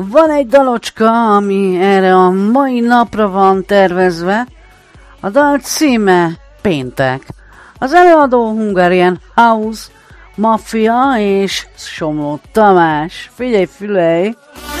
Van egy dalocska, ami erre a mai napra van tervezve. A dal címe Péntek. Az előadó Hungarian House, Mafia és Somló Tamás. Figyelj, fülej!